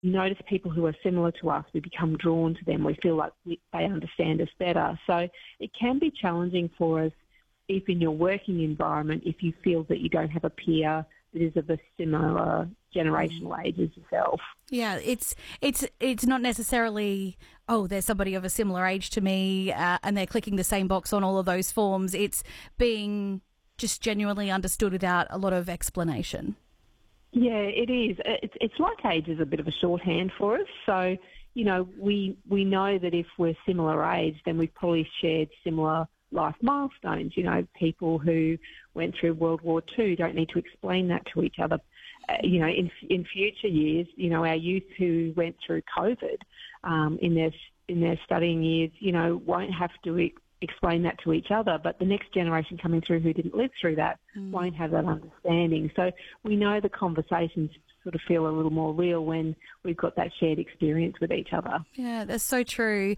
notice people who are similar to us. We become drawn to them. We feel like they understand us better. So it can be challenging for us if in your working environment, if you feel that you don't have a peer that is of a similar generational age as yourself. Yeah, it's not necessarily, oh, there's somebody of a similar age to me and they're clicking the same box on all of those forms. It's being just genuinely understood without a lot of explanation. Yeah, it is. It's like age is a bit of a shorthand for us. So, you know, we know that if we're similar age, then we've probably shared similar life milestones. You know, people who went through World War II don't need to explain that to each other. You know, in future years, you know, our youth who went through COVID in their studying years, you know, won't have to explain that to each other, but the next generation coming through who didn't live through that won't have that understanding. So we know the conversations sort of feel a little more real when we've got that shared experience with each other. Yeah, that's so true.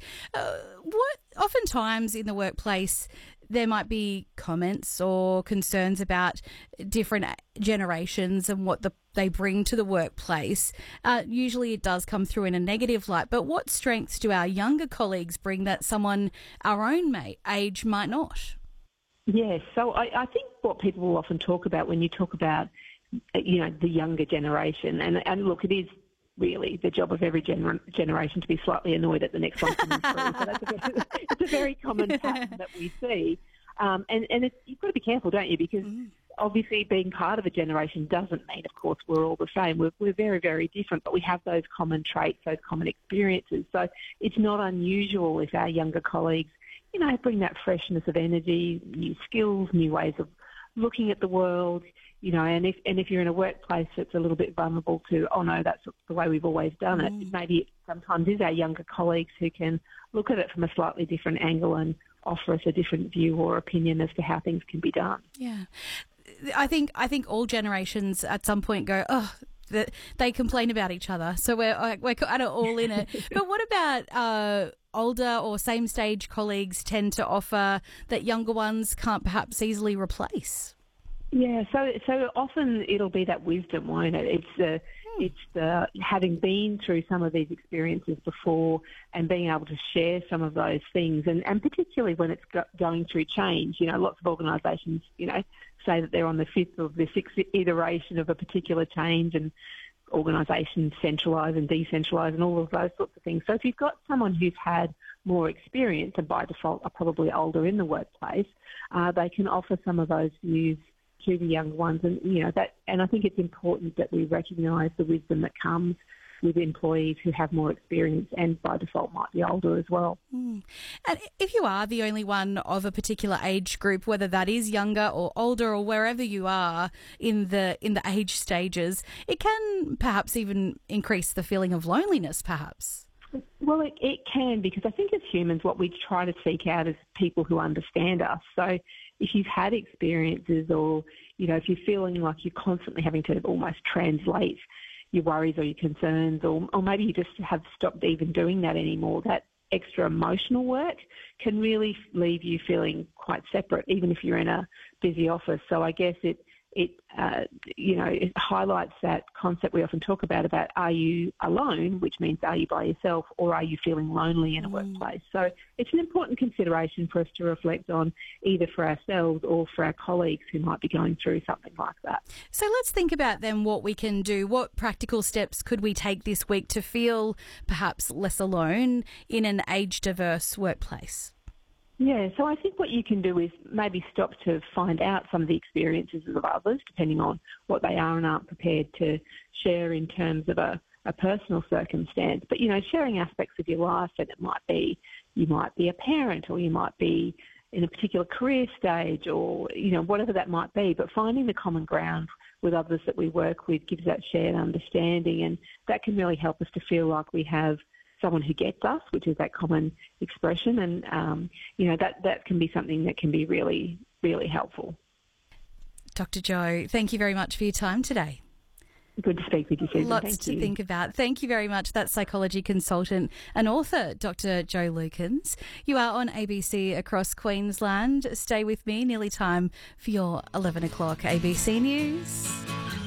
Oftentimes in the workplace, there might be comments or concerns about different generations and what they bring to the workplace. Usually it does come through in a negative light, but what strengths do our younger colleagues bring that someone our own age might not? Yes, so I think what people will often talk about when you talk about, you know, the younger generation, and look, it is really the job of every generation to be slightly annoyed at the next one coming through. So it's a very common pattern that we see. You've got to be careful, don't you? Because obviously being part of a generation doesn't mean, of course, we're all the same. We're very, very different, but we have those common traits, those common experiences. So it's not unusual if our younger colleagues, you know, bring that freshness of energy, new skills, new ways of looking at the world. You know, and if you're in a workplace that's a little bit vulnerable to, oh no, that's the way we've always done it, maybe it sometimes is our younger colleagues who can look at it from a slightly different angle and offer us a different view or opinion as to how things can be done. Yeah. I think all generations at some point go, oh, they complain about each other, so we're kind of all in it. But what about older or same stage colleagues tend to offer that younger ones can't perhaps easily replace? Yeah, so often it'll be that wisdom, won't it? It's the having been through some of these experiences before and being able to share some of those things, and particularly when it's going through change. You know, lots of organisations, you know, say that they're on the fifth or the sixth iteration of a particular change, and organisations centralise and decentralise and all of those sorts of things. So if you've got someone who's had more experience and by default are probably older in the workplace, they can offer some of those views to the young ones, and you know that. And I think it's important that we recognise the wisdom that comes with employees who have more experience and by default might be older as well. And if you are the only one of a particular age group, whether that is younger or older or wherever you are in the age stages, it can perhaps even increase the feeling of loneliness, perhaps. Well, it can, because I think as humans what we try to seek out is people who understand us. So if you've had experiences, or, you know, if you're feeling like you're constantly having to almost translate your worries or your concerns, or maybe you just have stopped even doing that anymore, that extra emotional work can really leave you feeling quite separate, even if you're in a busy office. So I guess it highlights that concept we often talk about are you alone, which means are you by yourself, or are you feeling lonely in a workplace? So it's an important consideration for us to reflect on, either for ourselves or for our colleagues who might be going through something like that. So let's think about then what we can do. What practical steps could we take this week to feel perhaps less alone in an age-diverse workplace? Yeah, so I think what you can do is maybe stop to find out some of the experiences of others, depending on what they are and aren't prepared to share in terms of a personal circumstance. But, you know, sharing aspects of your life, and it might be, you might be a parent, or you might be in a particular career stage, or, you know, whatever that might be. But finding the common ground with others that we work with gives that shared understanding, and that can really help us to feel like we have someone who gets us, which is that common expression, and you know, that can be something that can be really, really helpful. Dr. Jo, thank you very much for your time today. Good to speak with you, Susan. Lots to think about. Thank you very much. That's psychology consultant and author, Dr. Jo Lukins. You are on ABC across Queensland. Stay with me. Nearly time for your 11 o'clock ABC News.